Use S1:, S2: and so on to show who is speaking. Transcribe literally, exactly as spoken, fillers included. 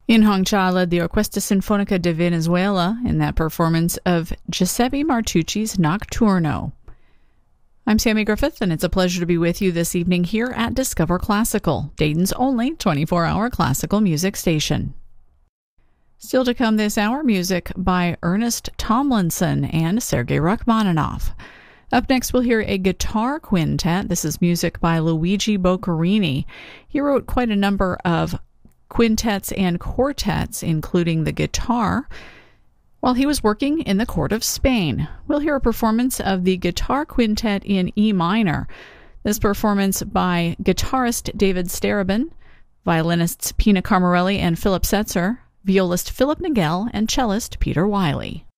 S1: Yin Hongcha led the Orquesta Sinfonica de Venezuela in that performance of Giuseppe Martucci's Nocturno. I'm Sammy Griffith, and it's a pleasure to be with you this evening here at Discover Classical, Dayton's only twenty-four hour classical music station. Still to come this hour, music by Ernest Tomlinson and Sergei Rachmaninoff. Up next, we'll hear a guitar quintet. This is music by Luigi Boccherini. He wrote quite a number of quintets and quartets, including the guitar, while he was working in the court of Spain. We'll hear a performance of the guitar quintet in E minor. This performance by guitarist David Starobin, violinists Pina Carmarelli and Philip Setzer, violist Philip Nagel, and cellist Peter Wiley.